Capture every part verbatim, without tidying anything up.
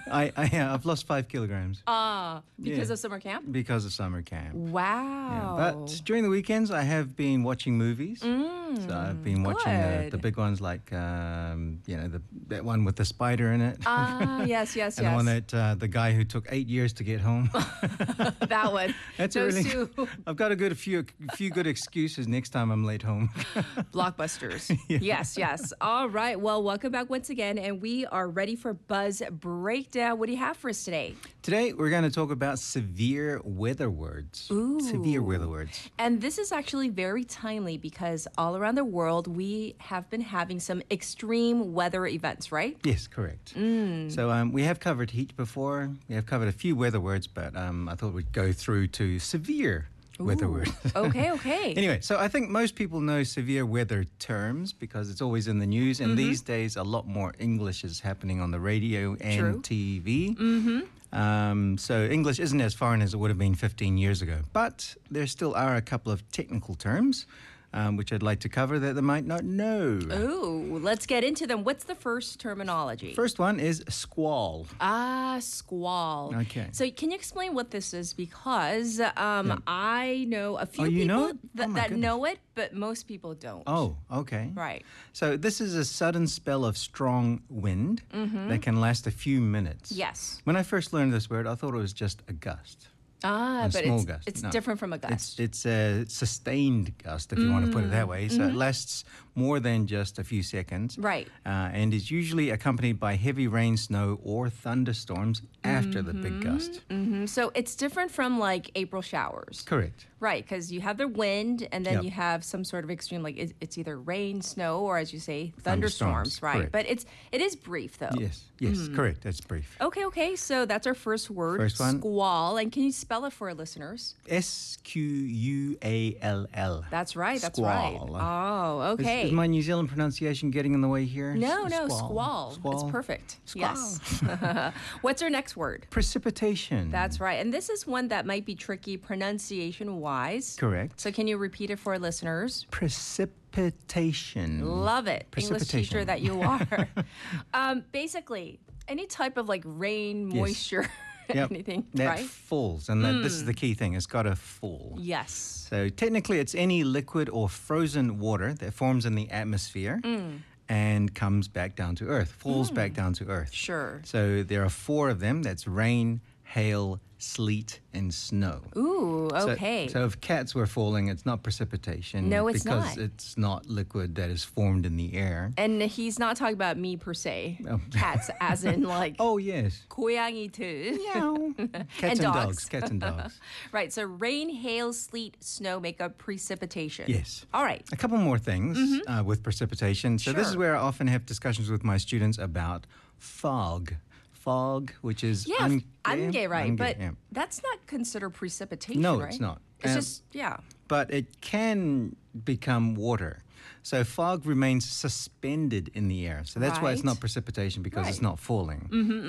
I, I yeah, I've lost five kilograms. Ah, because Yeah. of summer camp? Because of summer camp. Wow. Yeah, but during the weekends, I have been watching movies. Mm, so I've been watching the, good. the big ones, like um, you know, the that one with the spider in it. Ah, yes, yes, and yes. the one that uh, the guy who took eight years to get home. That one. That's a Those really. two. I've got a good a few a few good excuses next time I'm late home. Blockbusters. Yes, yes. All right. Well, welcome back once again, and we are ready for Buzz Breakdown. What do you have for us today? Today we're going to talk about severe weather words. Ooh. Severe weather words. And this is actually very timely because all around the world we have been having some extreme weather events, right? Yes, correct. Mm. So um, we have covered heat before. We have covered a few weather words, but um, I thought we'd go through to severe weather Ooh. words. Okay, okay. Anyway, so I think most people know severe weather terms because it's always in the news, and mm-hmm. these days a lot more English is happening on the radio and True. T V. Mm-hmm. Um, so English isn't as foreign as it would have been fifteen years ago, but there still are a couple of technical terms um, which I'd like to cover that they might not know. Ooh, let's get into them. What's the first terminology? First one is squall. Ah, squall. Okay. So can you explain what this is? Because um, Yeah. I know a few Oh, you people know it? th- Oh, my that goodness. know it, but most people don't. Oh, okay. Right. So this is a sudden spell of strong wind that can last a few minutes. Yes. When I first learned this word, I thought it was just a gust. Ah, A but small it's, gust. it's No. different from a It's gust. it's a sustained gust, if you want to put it that way. So it lasts more than just a few seconds. Right. Uh, and is usually accompanied by heavy rain, snow, or thunderstorms after the big gust. Mhm. So it's different from like April showers. Correct. Right, because you have the wind, and then Yep. you have some sort of extreme, like it, it's either rain, snow, or as you say, Thunderstorms, thunderstorms. Right, correct. but it's it is brief though. Yes. Yes. Correct. That's brief. Okay, okay. So that's our first word, First one. squall. And can you spell it for our listeners? S Q U A L L. That's right. That's Squall. right. Oh, Is, okay. is my New Zealand pronunciation getting in the way here? no, S- no, squall. Squall. It's perfect. Squall. Yes. What's our next word? Precipitation. That's right. And this is one that might be tricky pronunciation wise. correct. So can you repeat it for our listeners? Precipitation. Love it. English teacher Precipitation. that you are. um, basically, any type of like rain, Yes. moisture, Yep. anything, That right? falls, and that, this is the key thing. It's got to fall. Yes. So technically, it's any liquid or frozen water that forms in the atmosphere Mm. and comes back down to Earth, falls back down to Earth. Sure. So there are four of them. That's rain, hail, sleet, and snow. Ooh, So- okay. So, if cats were falling, it's not precipitation. No, it's because not. it's not liquid that is formed in the air. and he's not talking about me per se. Oh. Cats, as in like Oh yes. 고양이들. Meow. Cats and, dogs. dogs. Cats and dogs. Right. So rain, hail, sleet, snow make up precipitation. Yes. All right. A couple more things uh, with precipitation. So this is Sure. where I often have discussions with my students about fog. Fog, which is Yeah, un- I'm gay, right? unge- But yeah. that's not considered precipitation, No, right? it's not. It's Um, just, yeah. But it can become water. So fog remains suspended in the air. So that's why it's Right. not precipitation because it's Right. not falling.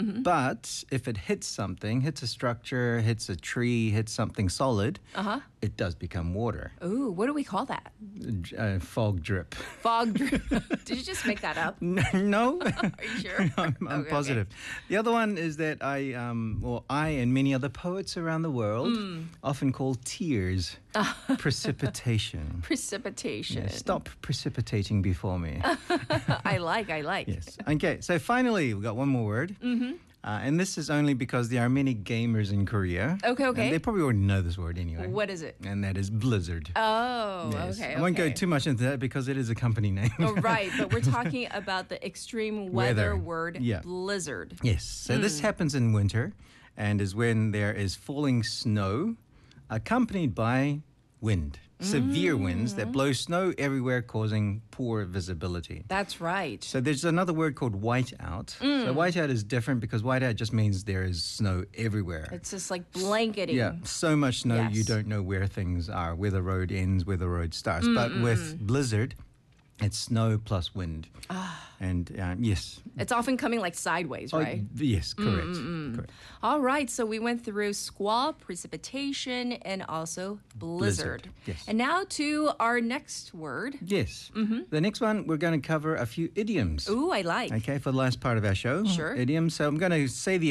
But if it hits something, hits a structure, hits a tree, hits something solid, Uh-huh. it does become water. Ooh, what do we call that? Uh, fog drip. Fog drip. Did you just make that up? No. Are you sure? I'm, I'm Okay, okay. positive. The other one is that I, um, well, I and many other poets around the world Hmm. often call tears precipitation. Precipitation. Yeah, stop precipitating before me. I like, I like. Yes. Okay. So finally, we've got one more word. Mm-hmm. Uh, and this is only because there are many gamers in Korea. Okay, okay. And they probably already know this word anyway. What is it? And that is Blizzard. Oh, Yes. okay. I won't go okay. too much into that because it is a company name. Oh, right, but we're talking about the extreme weather, Weather. word Yeah. blizzard. Yes. So this Hmm. happens in winter and is when there is falling snow accompanied by wind. Severe winds Mm. that blow snow everywhere, causing poor visibility. That's right. So there's another word called whiteout. Mm. So whiteout is different because whiteout just means there is snow everywhere. It's just like blanketing. Yeah, so much snow you Yes. don't know where things are, where the road ends, where the road starts. But with blizzard, it's snow plus wind. And um, yes. It's often coming like sideways, right? Oh, yes, correct. correct. All right, so we went through squall, precipitation, and also blizzard. Blizzard, yes. And now to our next word. Yes. The next one, we're going to cover a few idioms. Ooh, I like. Okay, for the last part of our show. Sure. Idioms. So I'm going to say the